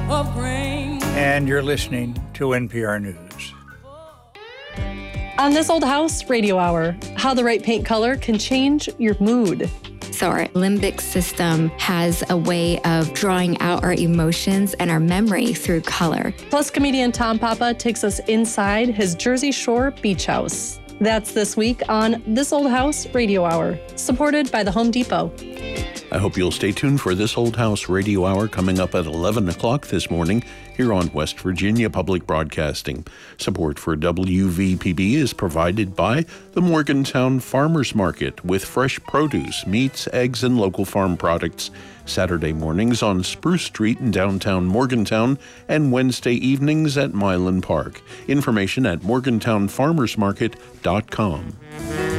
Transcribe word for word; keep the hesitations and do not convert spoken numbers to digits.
of grain. And you're listening to N P R News. On This Old House Radio Hour, how the right paint color can change your mood. So our limbic system has a way of drawing out our emotions and our memory through color. Plus, comedian Tom Papa takes us inside his Jersey Shore beach house. That's this week on This Old House Radio Hour, supported by the Home Depot. I hope you'll stay tuned for This Old House Radio Hour coming up at eleven o'clock this morning here on West Virginia Public Broadcasting. Support for W V P B is provided by the Morgantown Farmers Market with fresh produce, meats, eggs, and local farm products. Saturday mornings on Spruce Street in downtown Morgantown and Wednesday evenings at Milan Park. Information at morgantown farmers market dot com.